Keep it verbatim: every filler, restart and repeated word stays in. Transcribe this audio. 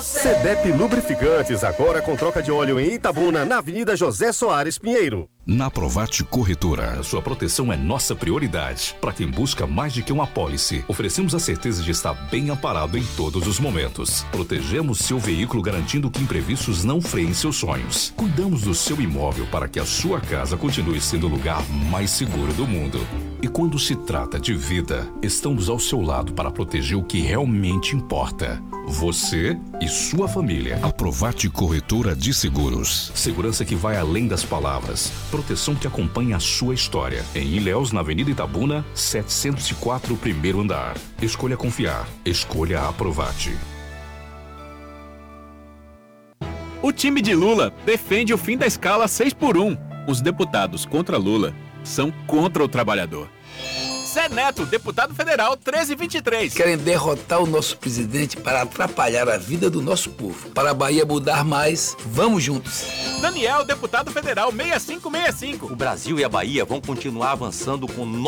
Sedep Lubrificantes, agora com troca de óleo em Itabuna, na Avenida José Soares Pinheiro. Na Provate Corretora, a sua proteção é nossa prioridade. Para quem busca mais de que uma apólice, oferecemos a certeza de estar bem amparado em todos os momentos. Protegemos seu veículo garantindo que imprevistos não freiem seus sonhos. Cuidamos do seu imóvel para que a sua casa continue sendo o lugar mais seguro do mundo. E quando se trata de vida, estamos ao seu lado para proteger o que realmente importa. Você e sua família. A Provate Corretora de Seguros. Segurança que vai além das palavras. Proteção que acompanha a sua história. Em Ilhéus, na Avenida Itabuna, setecentos e quatro, primeiro andar. Escolha confiar. Escolha a Provate. O time de Lula defende o fim da escala seis por um. Os deputados contra Lula são contra o trabalhador. Zé Neto, deputado federal treze vinte e três. Querem derrotar o nosso presidente para atrapalhar a vida do nosso povo. Para a Bahia mudar mais, vamos juntos. Daniel, deputado federal seis cinco seis cinco. O Brasil e a Bahia vão continuar avançando com